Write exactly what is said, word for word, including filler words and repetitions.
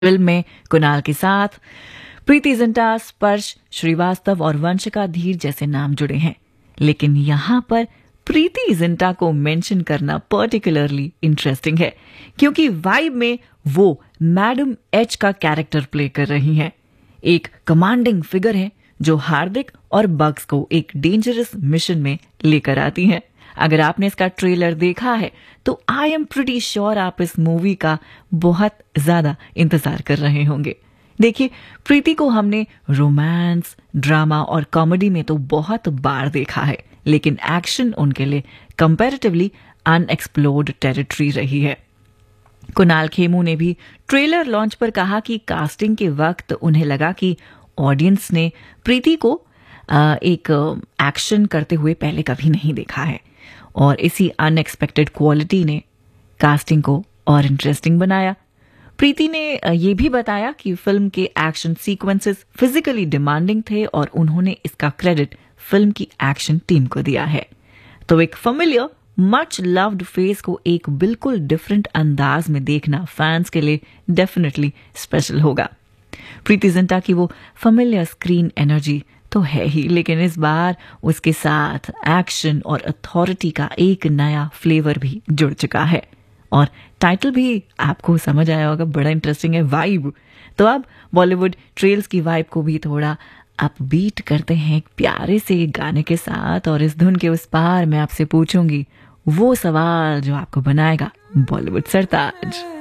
Film में कुणाल के साथ प्रीति जिंटा, स्पर्श श्रीवास्तव और वंशिका धीर जैसे नाम जुड़े हैं, लेकिन यहाँ पर प्रीति जिंटा को मेंशन करना पर्टिकुलरली इंटरेस्टिंग है क्योंकि वाइब में वो मैडम एच का कैरेक्टर प्ले कर रही हैं। एक कमांडिंग फिगर है जो हार्दिक और बग्स को एक डेंजरस मिशन में लेकर आती हैं। अगर आपने इसका ट्रेलर देखा है तो आई एम प्रिटी श्योर आप इस मूवी का बहुत ज्यादा इंतजार कर रहे होंगे। देखिए, प्रीति को हमने रोमांस, ड्रामा और कॉमेडी में तो बहुत बार देखा है, लेकिन एक्शन उनके लिए कंपैरेटिवली अनएक्सप्लोर्ड टेरिटरी रही है। कुणाल खेमू ने भी ट्रेलर लॉन्च पर कहा कि कास्टिंग के वक्त उन्हें लगा कि ऑडियंस ने प्रीति को एक एक्शन करते हुए पहले कभी नहीं देखा है और इसी अनएक्सपेक्टेड क्वालिटी ने कास्टिंग को और इंटरेस्टिंग बनाया। प्रीति ने यह भी बताया कि फिल्म के एक्शन सीक्वेंसेस फिजिकली डिमांडिंग थे और उन्होंने इसका क्रेडिट फिल्म की एक्शन टीम को दिया है। तो एक फेमिलियर मच लव्ड फेस को एक बिल्कुल डिफरेंट अंदाज में देखना फैंस के लिए डेफिनेटली स्पेशल होगा। प्रीति जिंटा की वो फेमिलियर स्क्रीन एनर्जी तो है ही, लेकिन इस बार उसके साथ एक्शन और अथॉरिटी का एक नया फ्लेवर भी जुड़ चुका है और टाइटल भी आपको समझ आया होगा, बड़ा इंटरेस्टिंग है, वाइब। तो अब बॉलीवुड ट्रेल्स की वाइब को भी थोड़ा अपबीट करते हैं एक प्यारे से गाने के साथ, और इस धुन के उस पार मैं आपसे पूछूंगी वो सवाल जो आपको बनाएगा बॉलीवुड सरताज।